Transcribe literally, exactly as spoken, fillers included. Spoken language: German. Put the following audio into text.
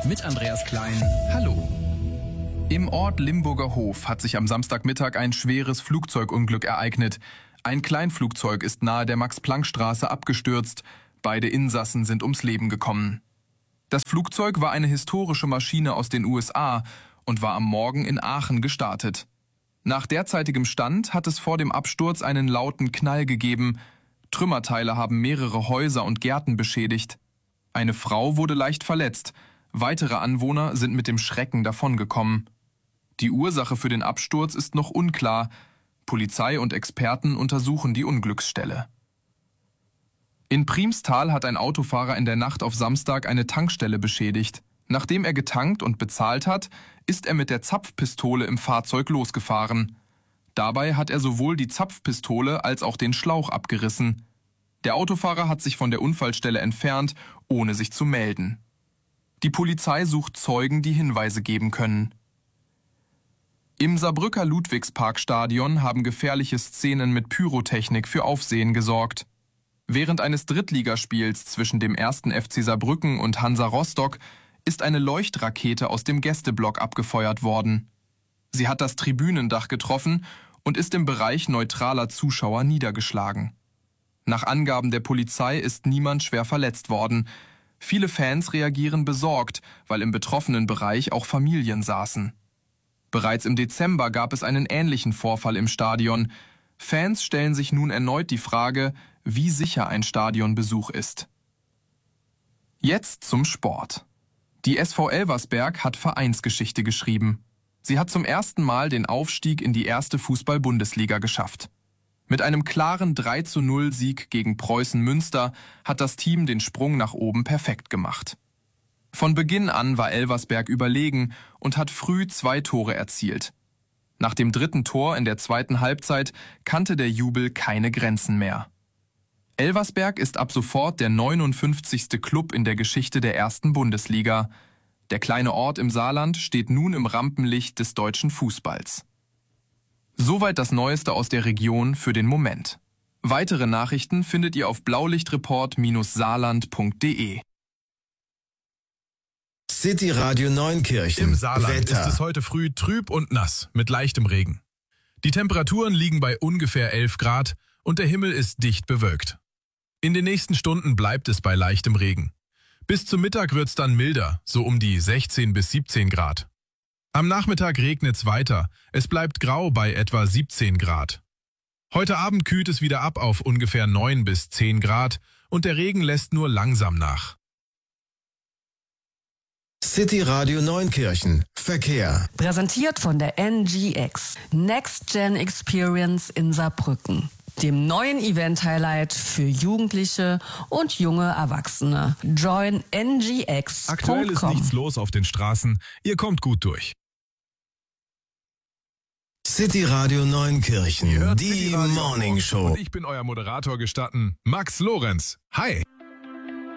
mit Andreas Klein. Hallo. Im Ort Limburger Hof hat sich am Samstagmittag ein schweres Flugzeugunglück ereignet. Ein Kleinflugzeug ist nahe der Max-Planck-Straße abgestürzt. Beide Insassen sind ums Leben gekommen. Das Flugzeug war eine historische Maschine aus den U S A und war am Morgen in Aachen gestartet. Nach derzeitigem Stand hat es vor dem Absturz einen lauten Knall gegeben. Trümmerteile haben mehrere Häuser und Gärten beschädigt. Eine Frau wurde leicht verletzt. Weitere Anwohner sind mit dem Schrecken davongekommen. Die Ursache für den Absturz ist noch unklar. Polizei und Experten untersuchen die Unglücksstelle. In Priemstal hat ein Autofahrer in der Nacht auf Samstag eine Tankstelle beschädigt. Nachdem er getankt und bezahlt hat, ist er mit der Zapfpistole im Fahrzeug losgefahren. Dabei hat er sowohl die Zapfpistole als auch den Schlauch abgerissen. Der Autofahrer hat sich von der Unfallstelle entfernt, ohne sich zu melden. Die Polizei sucht Zeugen, die Hinweise geben können. Im Saarbrücker Ludwigsparkstadion haben gefährliche Szenen mit Pyrotechnik für Aufsehen gesorgt. Während eines Drittligaspiels zwischen dem ersten F C Saarbrücken und Hansa Rostock ist eine Leuchtrakete aus dem Gästeblock abgefeuert worden. Sie hat das Tribünendach getroffen und ist im Bereich neutraler Zuschauer niedergeschlagen. Nach Angaben der Polizei ist niemand schwer verletzt worden. Viele Fans reagieren besorgt, weil im betroffenen Bereich auch Familien saßen. Bereits im Dezember gab es einen ähnlichen Vorfall im Stadion. Fans stellen sich nun erneut die Frage, wie sicher ein Stadionbesuch ist. Jetzt zum Sport. Die S V Elversberg hat Vereinsgeschichte geschrieben. Sie hat zum ersten Mal den Aufstieg in die erste Fußball-Bundesliga geschafft. Mit einem klaren drei zu null Sieg gegen Preußen Münster hat das Team den Sprung nach oben perfekt gemacht. Von Beginn an war Elversberg überlegen und hat früh zwei Tore erzielt. Nach dem dritten Tor in der zweiten Halbzeit kannte der Jubel keine Grenzen mehr. Elversberg ist ab sofort der neunundfünfzigste Klub in der Geschichte der ersten Bundesliga. Der kleine Ort im Saarland steht nun im Rampenlicht des deutschen Fußballs. Soweit das Neueste aus der Region für den Moment. Weitere Nachrichten findet ihr auf blaulichtreport saarland punkt de. City Radio Neunkirchen. Im Saarland Wetter. ist es heute früh trüb und nass mit leichtem Regen. Die Temperaturen liegen bei ungefähr elf Grad und der Himmel ist dicht bewölkt. In den nächsten Stunden bleibt es bei leichtem Regen. Bis zum Mittag wird's dann milder, so um die sechzehn bis siebzehn Grad. Am Nachmittag regnet's weiter, es bleibt grau bei etwa siebzehn Grad. Heute Abend kühlt es wieder ab auf ungefähr neun bis zehn Grad und der Regen lässt nur langsam nach. City Radio Neunkirchen. Verkehr. Präsentiert von der N G X. Next Gen Experience in Saarbrücken. Dem neuen Event-Highlight für Jugendliche und junge Erwachsene. Join N G X punkt com. Aktuell ist nichts los auf den Straßen, ihr kommt gut durch. City Radio Neunkirchen. Ihr hört Die City Radio Morning Show. Und ich bin euer Moderator gestatten, Max Lorenz. Hi!